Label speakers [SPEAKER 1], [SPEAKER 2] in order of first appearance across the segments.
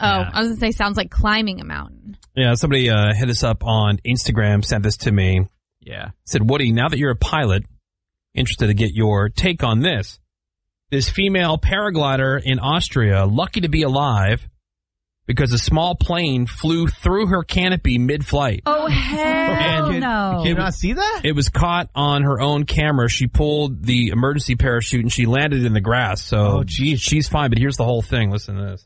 [SPEAKER 1] Oh, yeah. I was going to say, sounds like climbing a mountain.
[SPEAKER 2] Yeah, somebody hit us up on Instagram, sent this to me.
[SPEAKER 3] Yeah.
[SPEAKER 2] Said, Woody, now that you're a pilot, interested to get your take on this. This female paraglider in Austria, lucky to be alive because a small plane flew through her canopy mid-flight.
[SPEAKER 1] Oh, hell no.
[SPEAKER 4] Did you not see that?
[SPEAKER 2] It was caught on her own camera. She pulled the emergency parachute and she landed in the grass. So she's fine, but here's the whole thing. Listen to this.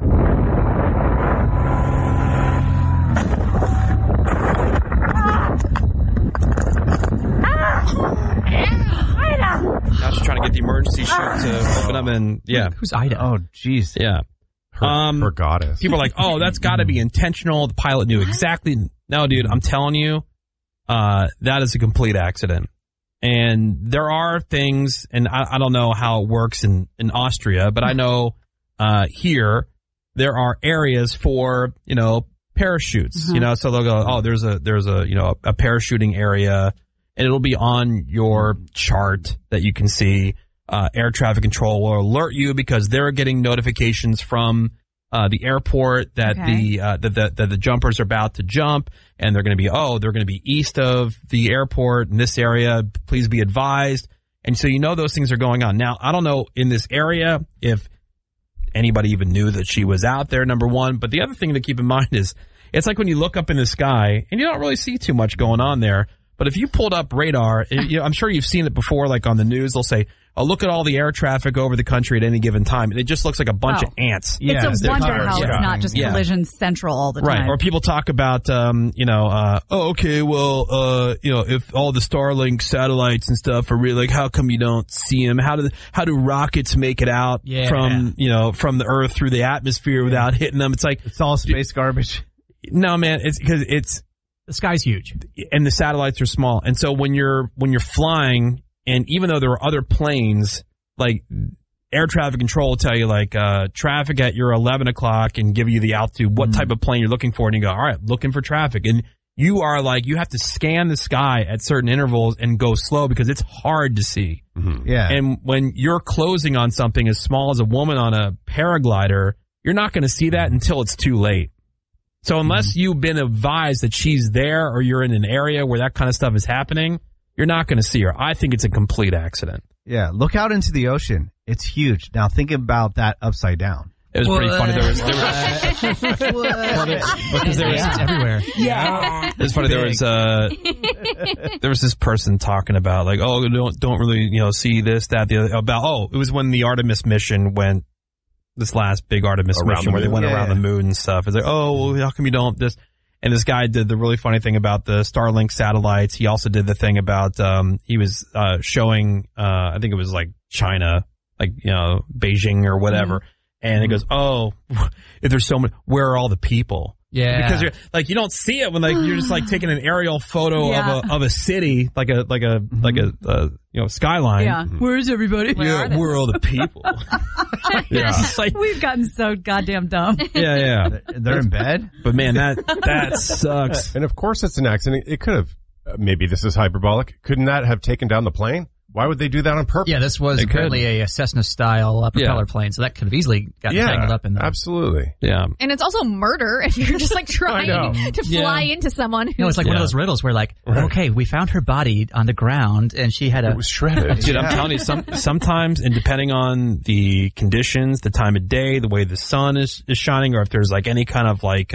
[SPEAKER 2] Now she's trying to get the emergency chute to open up and, yeah.
[SPEAKER 3] Who's Ida?
[SPEAKER 4] Oh, jeez.
[SPEAKER 2] Yeah.
[SPEAKER 5] Her goddess.
[SPEAKER 2] People are like, oh, that's got to be intentional. The pilot knew exactly. No, dude, I'm telling you, that is a complete accident. And there are things, and I don't know how it works in Austria, but I know here there are areas for, parachutes, so they'll go, oh, there's a a parachuting area, and it'll be on your chart that you can see. Air traffic control will alert you because they're getting notifications from the airport that the jumpers are about to jump, and they're going to be east of the airport in this area. Please be advised. And so those things are going on. Now, I don't know in this area if anybody even knew that she was out there, number one. But the other thing to keep in mind is it's like when you look up in the sky and you don't really see too much going on there. But if you pulled up radar, I'm sure you've seen it before, like on the news, they'll say, oh, look at all the air traffic over the country at any given time. And it just looks like a bunch of ants.
[SPEAKER 1] It's a wonder how it's not just collision central all the time.
[SPEAKER 2] Right. Or people talk about, if all the Starlink satellites and stuff are really, like, how come you don't see them? How do rockets make it out from the Earth through the atmosphere without hitting them? It's like,
[SPEAKER 4] it's all space garbage.
[SPEAKER 2] No, man, it's because
[SPEAKER 3] the sky's huge
[SPEAKER 2] and the satellites are small. And so when you're flying, and even though there are other planes, like air traffic control will tell you, like, traffic at your 11 o'clock and give you the altitude, what type of plane you're looking for. And you go, all right, looking for traffic. And you are like, you have to scan the sky at certain intervals and go slow because it's hard to see.
[SPEAKER 4] Mm-hmm. Yeah.
[SPEAKER 2] And when you're closing on something as small as a woman on a paraglider, you're not going to see that until it's too late. So unless you've been advised that she's there or you're in an area where that kind of stuff is happening, you're not going to see her. I think it's a complete accident.
[SPEAKER 4] Yeah, look out into the ocean. It's huge. Now think about that upside down.
[SPEAKER 2] It was pretty funny. There was
[SPEAKER 3] everywhere.
[SPEAKER 1] Yeah.
[SPEAKER 2] It's funny. There was this person talking about, like, oh, don't really see this, that, the other, about, it was when the Artemis mission went, this last big Artemis mission where they went around the moon and stuff. It's like, oh, well, how come you don't this? And this guy did the really funny thing about the Starlink satellites. He also did the thing about, he was showing, I think it was like China, like, Beijing or whatever. And it goes, oh, if there's so many, where are all the people?
[SPEAKER 3] Yeah.
[SPEAKER 2] Because you're like, you don't see it when, like, you're just like taking an aerial photo of a city, like a skyline.
[SPEAKER 1] Yeah. Where's everybody?
[SPEAKER 2] Where are all the people?
[SPEAKER 1] It's like, we've gotten so goddamn dumb.
[SPEAKER 2] Yeah.
[SPEAKER 4] They're in bed?
[SPEAKER 2] But man, that sucks.
[SPEAKER 5] And of course it's an accident. It could have, maybe this is hyperbolic. Couldn't that have taken down the plane? Why would they do that on purpose?
[SPEAKER 3] Yeah, this was apparently a Cessna-style propeller plane, so that could have easily gotten tangled up in there.
[SPEAKER 5] Absolutely.
[SPEAKER 2] Yeah.
[SPEAKER 1] And it's also murder if you're just like trying to fly into someone.
[SPEAKER 3] It's like one of those riddles where, like, okay, we found her body on the ground and she had
[SPEAKER 5] It was shredded.
[SPEAKER 2] Dude, I'm telling you, sometimes, and depending on the conditions, the time of day, the way the sun is shining, or if there's like any kind of like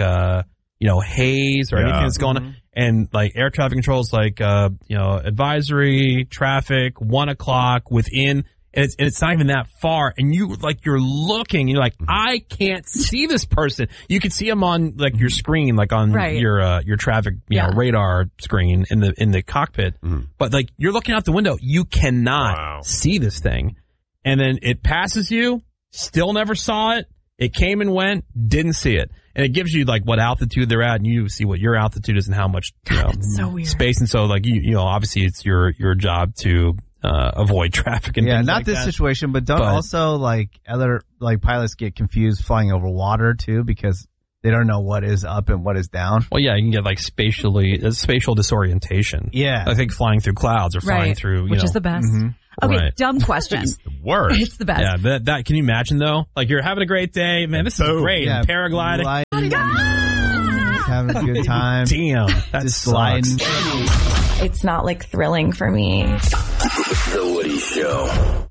[SPEAKER 2] haze or anything that's going on. And like air traffic control is like, advisory, traffic, 1 o'clock within, and it's not even that far. And you're looking, and you're like, I can't see this person. You can see them on like your screen, like on your traffic, radar screen in the cockpit. But like you're looking out the window, you cannot see this thing. And then it passes you, still never saw it. It came and went, didn't see it. And it gives you like what altitude they're at, and you see what your altitude is and how much
[SPEAKER 1] that's so weird.
[SPEAKER 2] Space. And so like you obviously it's your job to avoid traffic and things
[SPEAKER 4] not
[SPEAKER 2] like
[SPEAKER 4] this
[SPEAKER 2] that.
[SPEAKER 4] situation, but also like other like pilots get confused flying over water too because they don't know what is up and what is down.
[SPEAKER 2] Well, yeah, you can get like spatial disorientation.
[SPEAKER 4] Yeah,
[SPEAKER 2] I think flying through clouds or flying through
[SPEAKER 1] which is the best. Okay,
[SPEAKER 2] Right.
[SPEAKER 1] dumb question.
[SPEAKER 5] The worst.
[SPEAKER 1] It's the best.
[SPEAKER 2] Yeah, that can you imagine though? Like you're having a great day, man. This is great.
[SPEAKER 4] Yeah,
[SPEAKER 2] Paragliding.
[SPEAKER 4] Having a good time.
[SPEAKER 2] Damn, that's
[SPEAKER 4] Just sliding.
[SPEAKER 6] It's not like thrilling for me.
[SPEAKER 7] The Woody Show.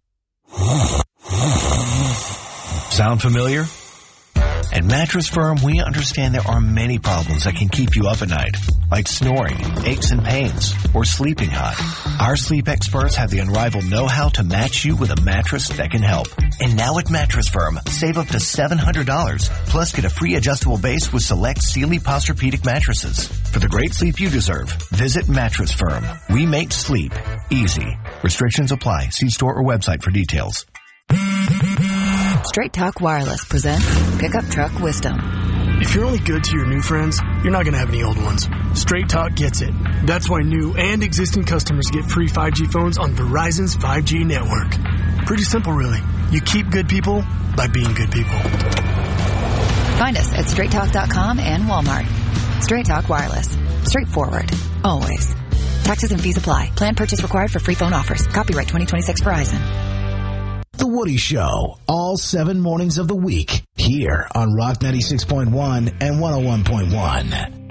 [SPEAKER 7] Sound familiar? At Mattress Firm, we understand there are many problems that can keep you up at night, like snoring, aches and pains, or sleeping hot. Our sleep experts have the unrivaled know-how to match you with a mattress that can help. And now at Mattress Firm, save up to $700, plus get a free adjustable base with select Sealy Posturepedic mattresses. For the great sleep you deserve, visit Mattress Firm. We make sleep easy. Restrictions apply. See store or website for details.
[SPEAKER 8] Straight Talk Wireless presents Pickup Truck Wisdom.
[SPEAKER 9] If you're only good to your new friends, you're not going to have any old ones. Straight Talk gets it. That's why new and existing customers get free 5G phones on Verizon's 5G network. Pretty simple, really. You keep good people by being good people.
[SPEAKER 8] Find us at straighttalk.com and Walmart. Straight Talk Wireless. Straightforward. Always. Taxes and fees apply. Plan purchase required for free phone offers. Copyright 2026 Verizon.
[SPEAKER 10] The Woody Show, all 7 mornings of the week, here on Rock 96.1 and 101.1.